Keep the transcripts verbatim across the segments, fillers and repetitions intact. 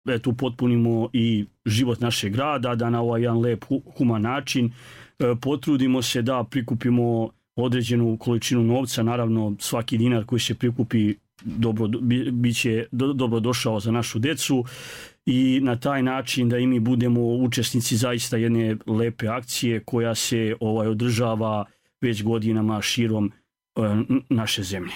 eto, upotpunimo i život našeg grada, da na ovaj jedan lep, human način e, potrudimo se da prikupimo određenu količinu novca. Naravno, svaki dinar koji se prikupi dobro, bi, bit će do, dobro došao za našu decu i na taj način da i mi budemo učesnici zaista jedne lepe akcije koja se ovaj, održava već godinama širom e, naše zemlje.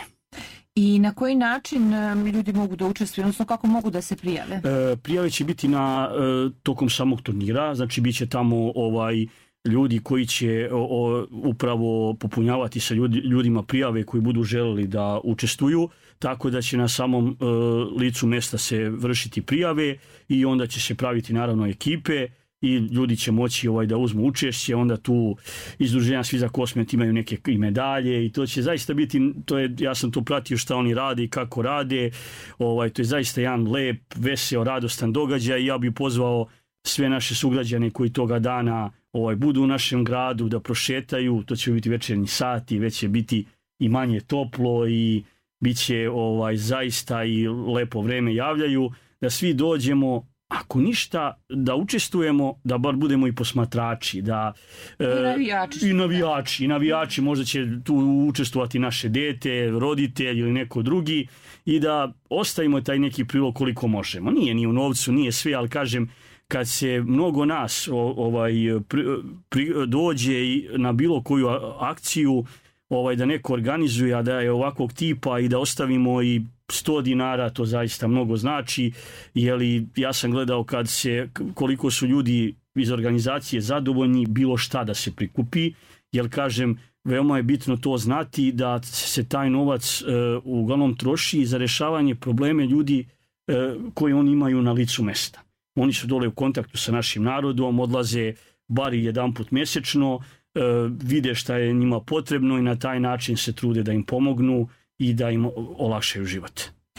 I na koji način ljudi mogu da učestvuju, odnosno kako mogu da se prijave? E, prijave će biti na e, tokom samog turnira, znači bit će tamo ovaj, ljudi koji će o, o, upravo popunjavati sa ljudi, ljudima prijave koji budu želeli da učestvuju, tako da će na samom e, licu mesta se vršiti prijave i onda će se praviti naravno ekipe i ljudi će moći ovaj, da uzmu učešće, onda tu izdruženja Svi za Kosmet imaju neke i medalje i to će zaista biti, to je, ja sam to pratio šta oni rade i kako rade, ovaj, to je zaista jedan lep, veseo, radostan događaj i ja bih pozvao sve naše sugrađane koji toga dana ovaj, budu u našem gradu da prošetaju, to će biti večernji sati, već će biti i manje toplo i bit će ovaj, zaista i lepo vreme javljaju, da svi dođemo, ako ništa, da učestvujemo, da bar budemo i posmatrači, da I navijači. E, i navijači, i navijači, možda će tu učestvovati naše dete, roditelj ili neko drugi i da ostavimo taj neki prilog koliko možemo. Nije ni u novcu, nije sve, ali kažem, kad se mnogo nas ovaj, pri, pri, dođe na bilo koju akciju, ovaj, da neko organizuje, a da je ovakvog tipa i da ostavimo i sto dinara, to zaista mnogo znači, jer ja sam gledao kad se, koliko su ljudi iz organizacije zadovoljni bilo šta da se prikupi, jer kažem, veoma je bitno to znati da se taj novac e, uglavnom troši za rešavanje probleme ljudi e, koji oni imaju na licu mesta. Oni su dole u kontaktu sa našim narodom, odlaze bar jedan put mjesečno, e, vide šta je njima potrebno i na taj način se trude da im pomognu i da im olakšaju život.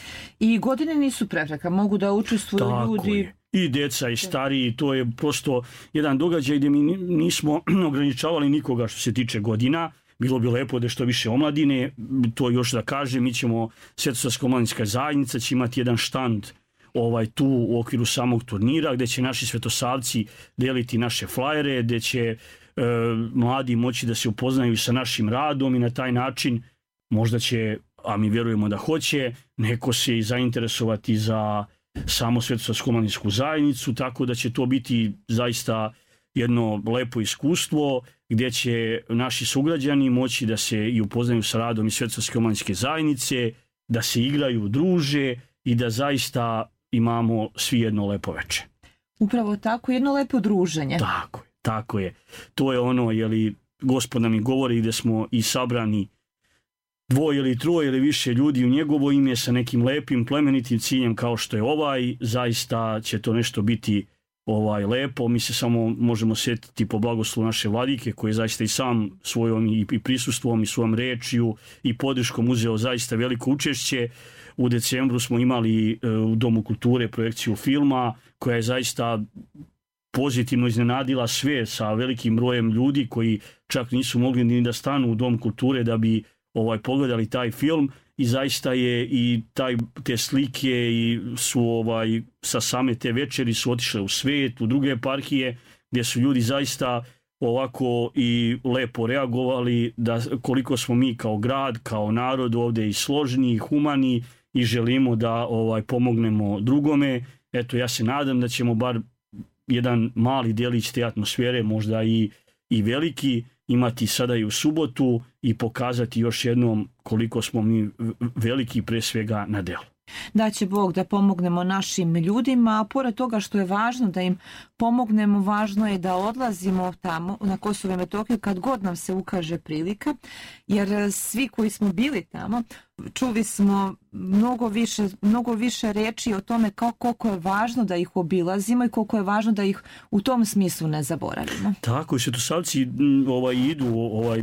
I godine nisu prepreka, mogu da učestvuju Tako ljudi. Je. I deca i stariji, to je prosto jedan događaj gdje mi nismo ograničavali nikoga što se tiče godina. Bilo bi lepo da što više omladine, to još da kažem, mi ćemo, Svetosavska omladinska zajednica će imati jedan štand ovaj, tu u okviru samog turnira gdje će naši svetosavci deliti naše flajere, gdje će e, mladi moći da se upoznaju sa našim radom i na taj način možda će, a mi vjerujemo da hoće, neko se i zainteresovati za samo Svetosavsku omladinsku zajednicu, tako da će to biti zaista jedno lepo iskustvo gdje će naši sugrađani moći da se i upoznaju sa radom i Svetosavske omladinske zajednice, da se igraju, druže i da zaista imamo svi jedno lepo veče. Upravo tako, jedno lepo druženje. Tako je, tako je. To je ono, jeli, Gospod nam i govori gdje smo i sabrani dvoje ili troje ili više ljudi u njegovo ime sa nekim lepim plemenitim ciljem kao što je ovaj, zaista će to nešto biti ovaj lepo. Mi se samo možemo sjetiti po blagoslovu naše vladike koji je zaista i sam svojom i prisustvom i svojom rečju i podrškom uzeo zaista veliko učešće. U decembru smo imali u Domu kulture projekciju filma koja je zaista pozitivno iznenadila sve sa velikim brojem ljudi koji čak nisu mogli ni da stanu u Dom kulture da bi ovaj pogledali taj film i zaista je i taj, te slike i su ovaj sa same te večeri su otišle u svijet, u druge eparhije gdje su ljudi zaista ovako i lepo reagovali da koliko smo mi kao grad, kao narod ovdje i složni i humani i želimo da ovaj pomognemo drugome. Eto, ja se nadam da ćemo bar jedan mali delić te atmosfere, možda i, i veliki, imati sada i u subotu i pokazati još jednom koliko smo mi veliki pre svega na delu. Da će Bog da pomognemo našim ljudima, a pored toga što je važno da im pomognemo, važno je da odlazimo tamo na Kosovo i Metohiju kad god nam se ukaže prilika, jer svi koji smo bili tamo čuli smo mnogo više, mnogo više reči o tome kako, koliko je važno da ih obilazimo i koliko je važno da ih u tom smislu ne zaboravimo. Tako, svetosavci ovaj, idu, ovaj,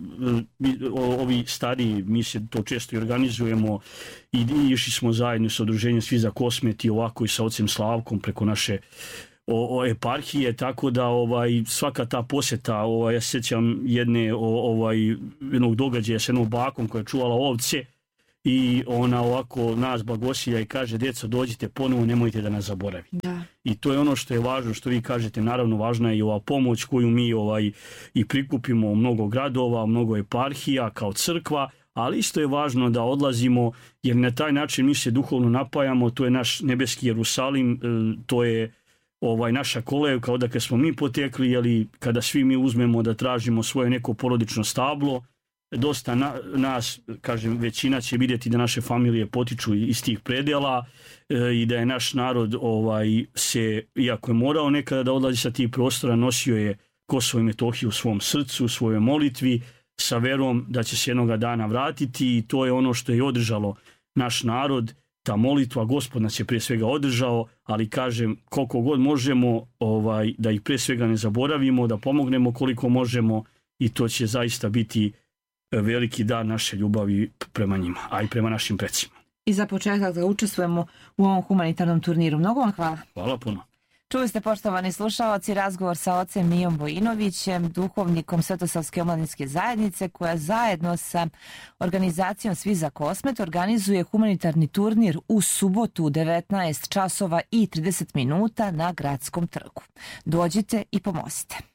ovi stariji, mi se to često i organizujemo i išli smo zajedno sa udruženjem Svi za Kosmet i ovako i sa ocem Slavkom preko naše o, o eparhije, tako da ovaj svaka ta posjeta, ovaj ja se sjećam jedne o, ovaj jednog događaja sa jednom bakom koja je čuvala ovce i ona ovako nas blagosilja i kaže: djeco, dođite ponovo, nemojte da nas zaboravite. Da. I to je ono što je važno, što vi kažete, naravno važna je i ova pomoć koju mi ovaj i prikupimo u mnogo gradova, u mnogo eparhija kao crkva, ali isto je važno da odlazimo, jer na taj način mi se duhovno napajamo. To je naš nebeski Jerusalim, to je ovaj naša kolevka odakle smo mi potekli, jeli, kada svi mi uzmemo da tražimo svoje neko porodično stablo, dosta na, nas, kažem, većina će vidjeti da naše familije potiču iz tih predela e, i da je naš narod ovaj se, iako je morao nekada da odlazi sa tih prostora, nosio je Kosovo i Metohiju u svom srcu, u svojoj molitvi, sa verom da će se jednoga dana vratiti, i to je ono što je održalo naš narod. Ta molitva, Gospod nas je prije svega održao, ali kažem, koliko god možemo ovaj, da ih prije svega ne zaboravimo, da pomognemo koliko možemo, i to će zaista biti veliki dar naše ljubavi prema njima, a i prema našim precima. I za početak da učestvujemo u ovom humanitarnom turniru. Mnogo vam hvala. Hvala puno. Čuli ste, poštovani slušaoci, razgovor sa ocem Mijom Vojinovićem, duhovnikom Svetosavske omladinske zajednice, koja zajedno sa organizacijom Svi za Kosmet organizuje humanitarni turnir u subotu u devetnaest časova i trideset minuta na Gradskom trgu. Dođite i pomozite.